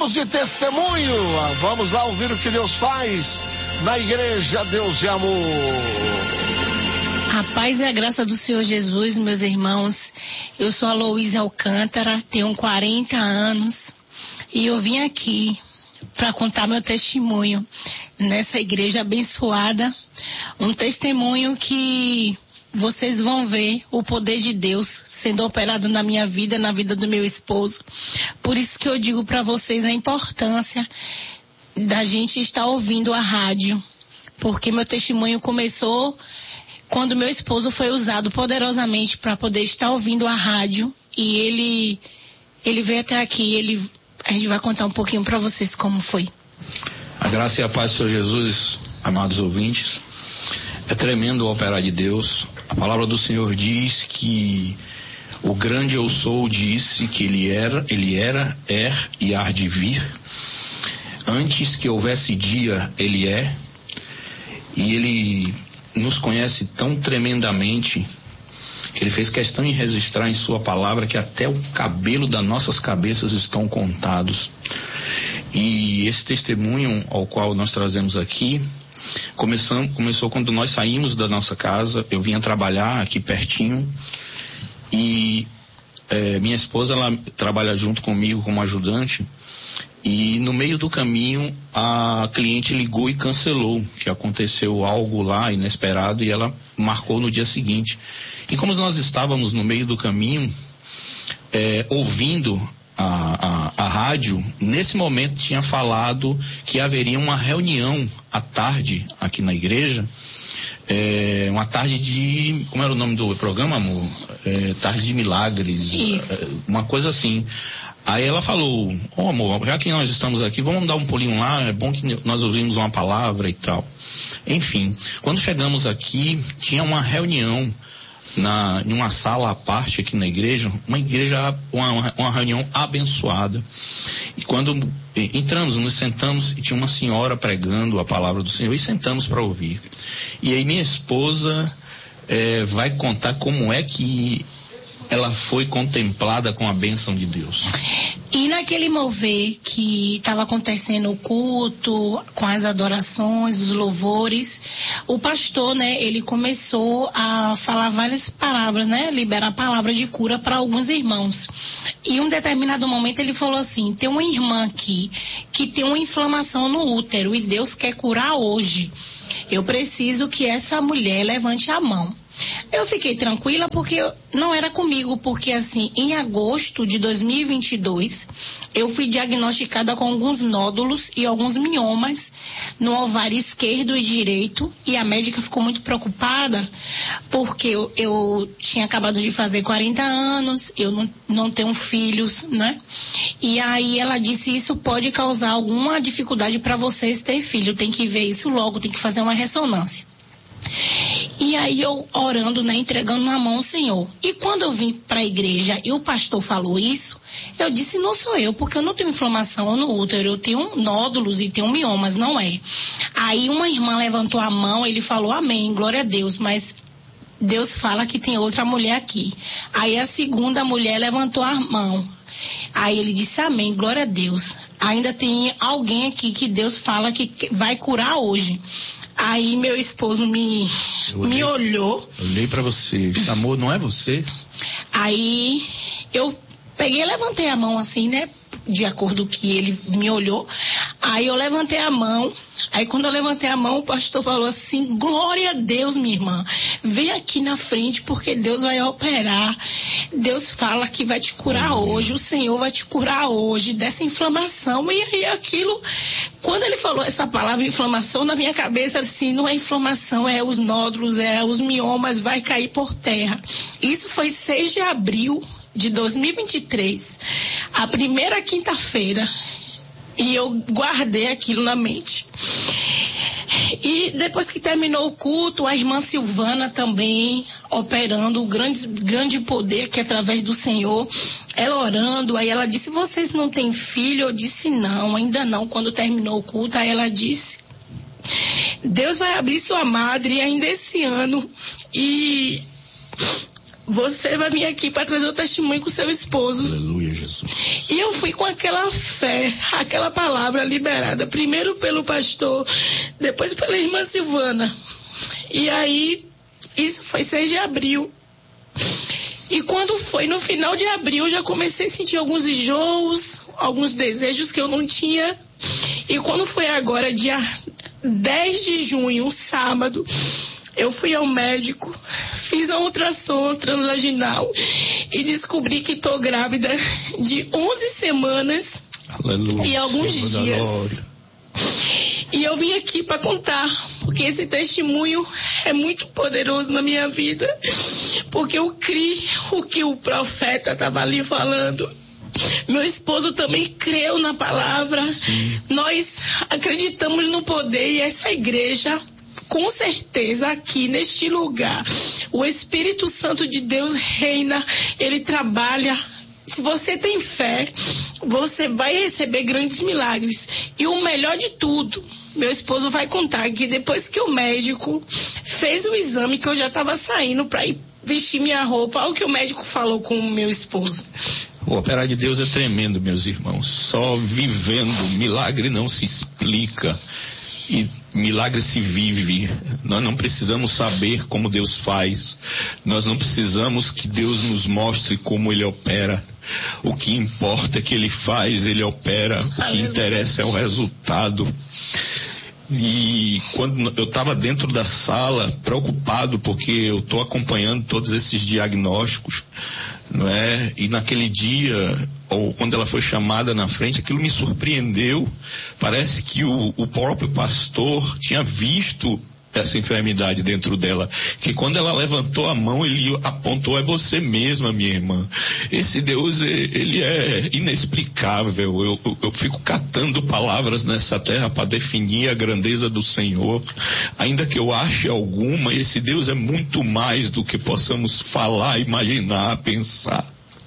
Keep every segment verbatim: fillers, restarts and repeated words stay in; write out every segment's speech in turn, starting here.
Vamos de testemunho. Vamos lá ouvir o que Deus faz na igreja Deus e Amor. A paz e a graça do Senhor Jesus, meus irmãos. Eu sou a Louise Alcântara, tenho quarenta anos e eu vim aqui para contar meu testemunho nessa igreja abençoada. Um testemunho que vocês vão ver o poder de Deus sendo operado na minha vida, na vida do meu esposo. Por isso que eu digo para vocês a importância da gente estar ouvindo a rádio, porque meu testemunho começou quando meu esposo foi usado poderosamente para poder estar ouvindo a rádio, e ele ele veio até aqui. Ele a gente vai contar um pouquinho para vocês como foi. A graça e a paz do Senhor Jesus, amados ouvintes. É tremendo o operar de Deus. A palavra do Senhor diz que o grande eu sou disse que ele era, ele era, é e há de vir. Antes que houvesse dia, ele é. E ele nos conhece tão tremendamente que ele fez questão em registrar em sua palavra que até o cabelo das nossas cabeças estão contados. E esse testemunho ao qual nós trazemos aqui Começou, começou quando nós saímos da nossa casa. Eu vinha trabalhar aqui pertinho e é, minha esposa, ela trabalha junto comigo como ajudante, e no meio do caminho a cliente ligou e cancelou, que aconteceu algo lá inesperado, e ela marcou no dia seguinte. E como nós estávamos no meio do caminho é, ouvindo A, a, a rádio, nesse momento tinha falado que haveria uma reunião à tarde aqui na igreja, é, uma tarde de, como era o nome do programa, amor? É, tarde de milagres. Isso. É, uma coisa assim. Aí ela falou: ó, oh, amor, já que nós estamos aqui, vamos dar um pulinho lá, é bom que nós ouvimos uma palavra e tal. Enfim, quando chegamos aqui, tinha uma reunião Na, em uma sala à parte aqui na igreja, uma igreja, uma, uma reunião abençoada. E quando entramos, nos sentamos e tinha uma senhora pregando a palavra do Senhor, e sentamos para ouvir. E aí minha esposa é, vai contar como é que ela foi contemplada com a bênção de Deus. E naquele mover que estava acontecendo o culto, com as adorações, os louvores, o pastor, né, ele começou a falar várias palavras, né, liberar palavras de cura para alguns irmãos. E em um determinado momento ele falou assim: tem uma irmã aqui que tem uma inflamação no útero e Deus quer curar hoje. Eu preciso que essa mulher levante a mão. Eu fiquei tranquila porque não era comigo, porque assim, em agosto de dois mil e vinte e dois, eu fui diagnosticada com alguns nódulos e alguns miomas no ovário esquerdo e direito, e a médica ficou muito preocupada porque eu, eu tinha acabado de fazer quarenta anos, eu não, não tenho filhos, né? E aí ela disse: isso pode causar alguma dificuldade para vocês ter filho, tem que ver isso logo, tem que fazer uma ressonância. E aí eu orando, né, entregando na mão ao Senhor. E quando eu vim para a igreja e o pastor falou isso, eu disse: não sou eu, porque eu não tenho inflamação no útero, eu tenho nódulos e tenho miomas, não é. Aí uma irmã levantou a mão, ele falou: amém, glória a Deus, mas Deus fala que tem outra mulher aqui. Aí a segunda mulher levantou a mão, aí ele disse: amém, glória a Deus, ainda tem alguém aqui que Deus fala que vai curar hoje. Aí meu esposo me, olhei, me olhou. Olhei pra você, esse amor não é você? Aí eu peguei e levantei a mão assim, né? De acordo com que ele me olhou. Aí eu levantei a mão. Aí quando eu levantei a mão, o pastor falou assim: glória a Deus, minha irmã. Vem aqui na frente porque Deus vai operar. Deus fala que vai te curar hoje. O Senhor vai te curar hoje dessa inflamação. E aí aquilo, quando ele falou essa palavra inflamação, na minha cabeça assim, não é inflamação, é os nódulos, é os miomas, vai cair por terra. Isso foi seis de abril de dois mil e vinte e três, a primeira quinta-feira, e eu guardei aquilo na mente. E depois que terminou o culto, a irmã Silvana também operando o grande, grande poder que é através do Senhor, ela orando. Aí ela disse: vocês não têm filho? Eu disse: não, ainda não. Quando terminou o culto, aí ela disse: Deus vai abrir sua madre ainda esse ano e você vai vir aqui para trazer o testemunho com seu esposo. Aleluia, Jesus. E eu fui com aquela fé, aquela palavra liberada, primeiro pelo pastor, depois pela irmã Silvana. E aí, isso foi seis de abril. E quando foi no final de abril, eu já comecei a sentir alguns enjoos, alguns desejos que eu não tinha. E quando foi agora, dia dez de junho, sábado, eu fui ao médico, fiz a ultrassom transvaginal e descobri que estou grávida de onze semanas. Aleluia, e alguns Senhor dias. E eu vim aqui para contar, porque esse testemunho é muito poderoso na minha vida, porque eu criei o que o profeta estava ali falando. Meu esposo também creu na palavra. Sim. Nós acreditamos no poder e essa igreja, com certeza, aqui neste lugar, o Espírito Santo de Deus reina, ele trabalha. Se você tem fé, você vai receber grandes milagres. E o melhor de tudo, meu esposo vai contar que depois que o médico fez o exame, que eu já estava saindo para ir vestir minha roupa, olha o que o médico falou com o meu esposo. O operar de Deus é tremendo, meus irmãos. Só vivendo, milagre não se explica. E milagre se vive. Nós não precisamos saber como Deus faz. Nós não precisamos que Deus nos mostre como Ele opera. O que importa é que Ele faz, Ele opera. O que interessa é o resultado. E quando eu estava dentro da sala, preocupado, porque eu estou acompanhando todos esses diagnósticos, não é? E naquele dia, ou quando ela foi chamada na frente, aquilo me surpreendeu. Parece que o, o próprio pastor tinha visto essa enfermidade dentro dela, que quando ela levantou a mão, ele apontou: é você mesma, minha irmã. Esse Deus, ele é inexplicável. Eu, eu, eu fico catando palavras nessa terra para definir a grandeza do Senhor, ainda que eu ache alguma. Esse Deus é muito mais do que possamos falar, imaginar, pensar.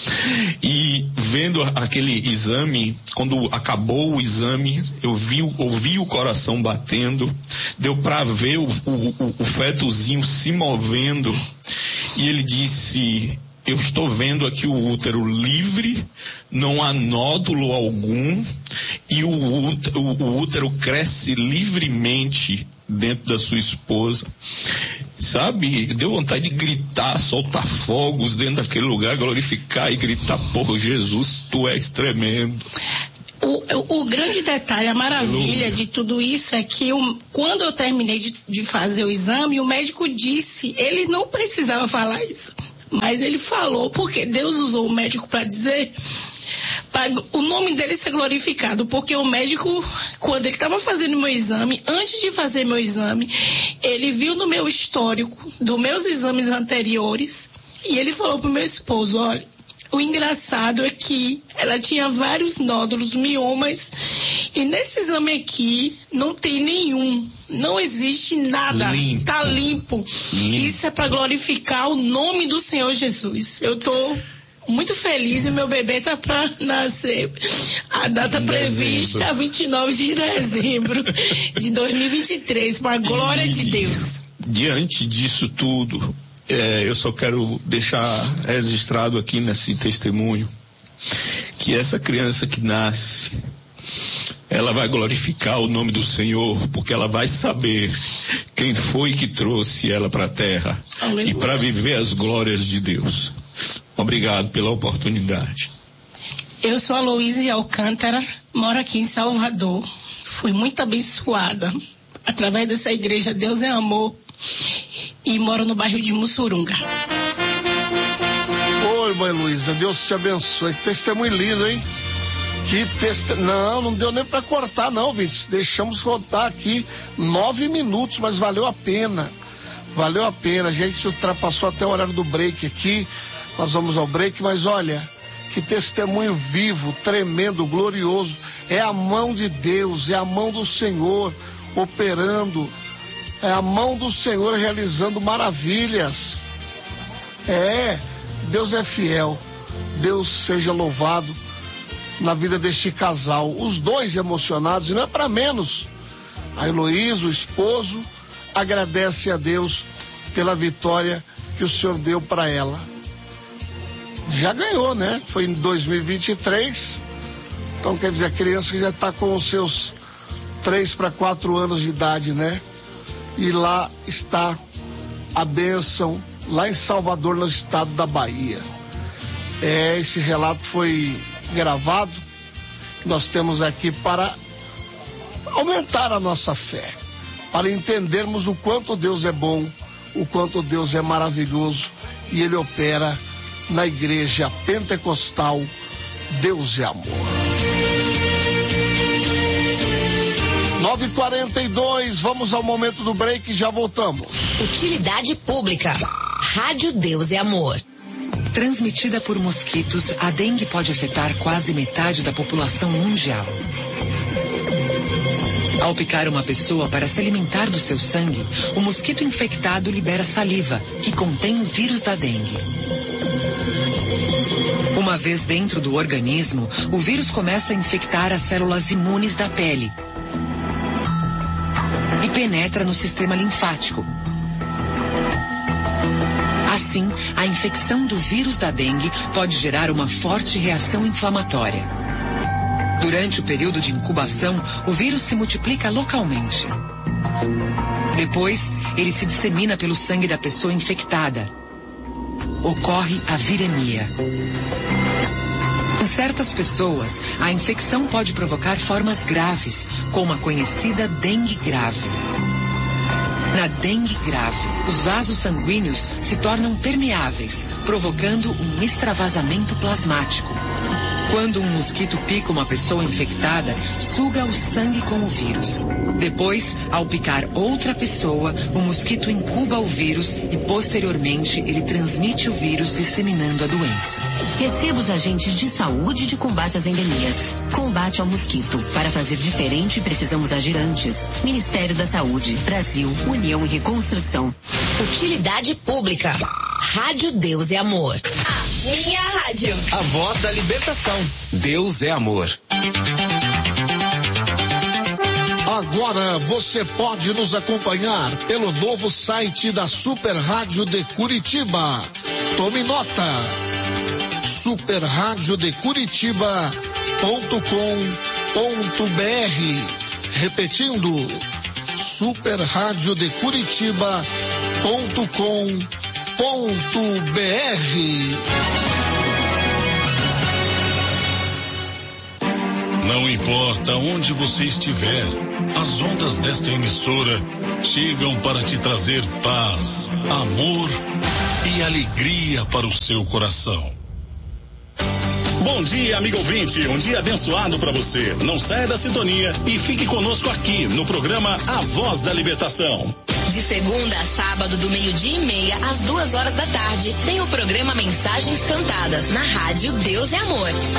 E vendo aquele exame, quando acabou o exame, eu vi, ouvi o coração batendo, deu para ver o, o, o fetozinho se movendo, e ele disse: eu estou vendo aqui o útero livre, não há nódulo algum, e o útero, o útero cresce livremente dentro da sua esposa. Sabe, deu vontade de gritar, soltar fogos dentro daquele lugar, glorificar e gritar: por Jesus, tu és tremendo. O, o, o grande detalhe, a maravilha de tudo isso é que eu, quando eu terminei de, de fazer o exame, o médico disse, ele não precisava falar isso, mas ele falou, porque Deus usou o médico para dizer, para o nome dele ser glorificado, porque o médico, quando ele estava fazendo meu exame, antes de fazer meu exame, ele viu no meu histórico, dos meus exames anteriores, e ele falou pro meu esposo: olha, o engraçado é que ela tinha vários nódulos, miomas, e nesse exame aqui não tem nenhum, não existe nada, limpo. Tá limpo. limpo. Isso é para glorificar o nome do Senhor Jesus. Eu tô muito feliz e meu bebê tá para nascer. A data em prevista é vinte e nove de dezembro de dois mil e vinte e três, para a glória e, de Deus. Diante disso tudo, é, eu só quero deixar registrado aqui nesse testemunho que essa criança que nasce, ela vai glorificar o nome do Senhor, porque ela vai saber quem foi que trouxe ela para a terra. Aleluia. E para viver as glórias de Deus. Obrigado pela oportunidade. Eu sou a Luísa Alcântara, moro aqui em Salvador. Fui muito abençoada através dessa igreja Deus é Amor e moro no bairro de Mussurunga. Oi, mãe Luísa, Deus te abençoe. Que testemunho lindo, hein? Que teste... Não, não deu nem para cortar não, Vintes. Deixamos rodar aqui nove minutos, mas valeu a pena. Valeu a pena. A gente ultrapassou até o horário do break aqui. Nós vamos ao break, mas olha, que testemunho vivo, tremendo, glorioso. É a mão de Deus, é a mão do Senhor operando, é a mão do Senhor realizando maravilhas. É, Deus é fiel. Deus seja louvado na vida deste casal. Os dois emocionados, e não é para menos. A Heloísa, o esposo, agradece a Deus pela vitória que o Senhor deu para ela. já ganhou, né? Foi em dois mil e vinte e três. Então, quer dizer, a criança já está com os seus três para quatro anos de idade, né? E lá está a bênção, lá em Salvador, no estado da Bahia. É, esse relato foi gravado. Nós temos aqui para aumentar a nossa fé, para entendermos o quanto Deus é bom, o quanto Deus é maravilhoso, e Ele opera na igreja pentecostal. Deus é amor. nove e quarenta e dois, vamos ao momento do break e já voltamos. Utilidade pública. Rádio Deus é Amor. Transmitida por mosquitos, a dengue pode afetar quase metade da população mundial. Ao picar uma pessoa para se alimentar do seu sangue, o mosquito infectado libera saliva, que contém o vírus da dengue. Uma vez dentro do organismo, o vírus começa a infectar as células imunes da pele e penetra no sistema linfático. Assim, a infecção do vírus da dengue pode gerar uma forte reação inflamatória. Durante o período de incubação, o vírus se multiplica localmente. Depois, ele se dissemina pelo sangue da pessoa infectada. Ocorre a viremia. Em certas pessoas, a infecção pode provocar formas graves, como a conhecida dengue grave. Na dengue grave, os vasos sanguíneos se tornam permeáveis, provocando um extravasamento plasmático. Quando um mosquito pica uma pessoa infectada, suga o sangue com o vírus. Depois, ao picar outra pessoa, o mosquito incuba o vírus e, posteriormente, ele transmite o vírus, disseminando a doença. Receba os agentes de saúde de combate às endemias. Combate ao mosquito. Para fazer diferente, precisamos agir antes. Ministério da Saúde, Brasil, União e Reconstrução. Utilidade pública. Rádio Deus é Amor. A minha rádio. A voz da libertação. Deus é amor. Agora você pode nos acompanhar pelo novo site da Super Rádio de Curitiba. Tome nota. super rádio de curitiba ponto com ponto br. Repetindo, super rádio de curitiba ponto com ponto br. Não importa onde você estiver, as ondas desta emissora chegam para te trazer paz, amor e alegria para o seu coração. Bom dia, amigo ouvinte, um dia abençoado para você. Não saia da sintonia e fique conosco aqui no programa A Voz da Libertação. De segunda a sábado, do meio-dia e meia às duas horas da tarde, tem o programa Mensagens Cantadas na Rádio Deus é Amor.